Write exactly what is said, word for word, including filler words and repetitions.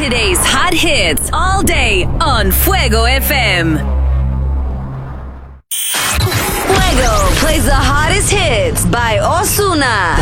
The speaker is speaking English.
Saturday's hot hits all day on Fuego F M. Fuego plays the hottest hits by Ozuna.